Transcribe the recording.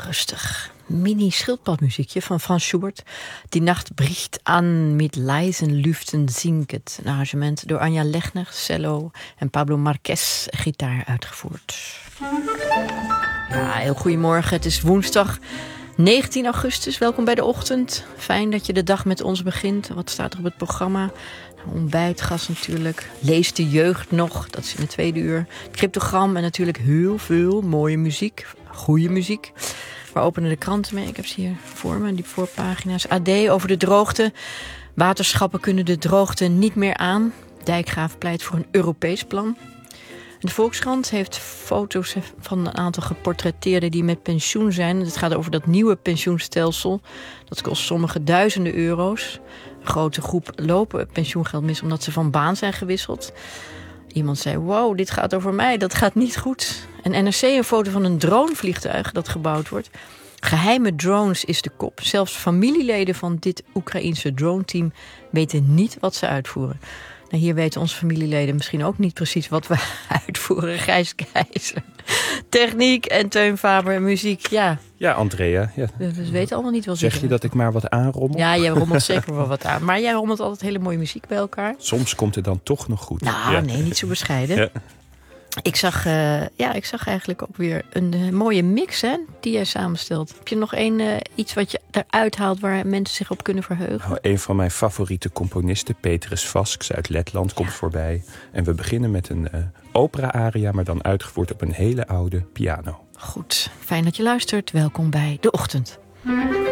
Rustig. Mini-schildpadmuziekje van Franz Schubert. Die Nacht bricht aan met leisen Lüften sinket. Een arrangement door Anja Lechner, cello en Pablo Marquez, gitaar uitgevoerd. Ja, heel goedemorgen. Het is woensdag 19 augustus. Welkom bij de ochtend. Fijn dat je de dag met ons begint. Wat staat er op het programma? Ontbijtgas natuurlijk. Lees de jeugd nog. Dat is in de tweede uur. Cryptogram en natuurlijk heel veel mooie muziek. Goede muziek. We openen de kranten mee. Ik heb ze hier voor me, die voorpagina's. AD over de droogte. Waterschappen kunnen de droogte niet meer aan. Dijkgraaf pleit voor een Europees plan. De Volkskrant heeft foto's van een aantal geportretteerden die met pensioen zijn. Het gaat over dat nieuwe pensioenstelsel. Dat kost sommige duizenden euro's. Een grote groep lopen pensioengeld mis omdat ze van baan zijn gewisseld. Iemand zei, wow, dit gaat over mij, dat gaat niet goed. En NRC een foto van een dronevliegtuig dat gebouwd wordt. Geheime drones is de kop. Zelfs familieleden van dit Oekraïense droneteam weten niet wat ze uitvoeren. Nou, hier weten onze familieleden misschien ook niet precies wat we uitvoeren. Gijs Keizer, techniek en Teun Faber, muziek. Ja, Andrea. Ja. We weten allemaal niet wat Zeg je dat ik maar wat aanrommel? Ja, jij rommelt zeker wel wat aan. Maar jij rommelt altijd hele mooie muziek bij elkaar. Soms komt het dan toch nog goed. Nou, nee, niet zo bescheiden. Ja. Ik zag eigenlijk ook weer een mooie mix, hè, die jij samenstelt. Heb je nog iets wat je eruit haalt waar mensen zich op kunnen verheugen? Nou, een van mijn favoriete componisten, Petrus Vasks uit Letland, komt voorbij. En we beginnen met een opera-aria, maar dan uitgevoerd op een hele oude piano. Goed, fijn dat je luistert. Welkom bij De Ochtend.